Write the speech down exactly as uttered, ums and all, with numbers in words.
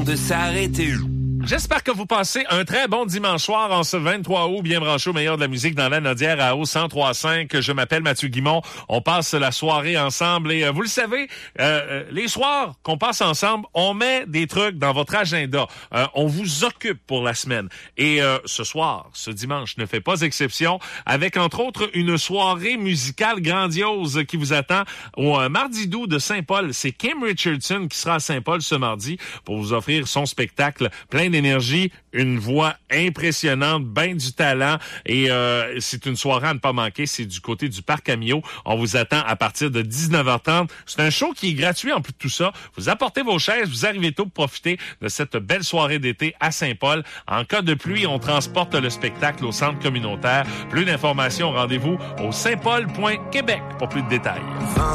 temps de s'arrêter. J'espère que vous passez un très bon dimanche soir en ce vingt-trois août, bien branché au meilleur de la musique dans la Nodière à O cent trois cinq. Je m'appelle Mathieu Guimont. On passe la soirée ensemble et euh, vous le savez, euh, les soirs qu'on passe ensemble, on met des trucs dans votre agenda. Euh, on vous occupe pour la semaine. Et euh, ce soir, ce dimanche, ne fait pas exception, avec entre autres une soirée musicale grandiose qui vous attend au euh, Mardi Doux de Saint-Paul. C'est Kim Richardson qui sera à Saint-Paul ce mardi pour vous offrir son spectacle plein d'énergie, une voix impressionnante, ben du talent et euh, c'est une soirée à ne pas manquer. C'est du côté du Parc Amio. On vous attend à partir de dix-neuf heures trente. C'est un show qui est gratuit en plus de tout ça. Vous apportez vos chaises, vous arrivez tôt pour profiter de cette belle soirée d'été à Saint-Paul. En cas de pluie, on transporte le spectacle au centre communautaire. Plus d'informations, rendez-vous au saint paul point québec pour plus de détails.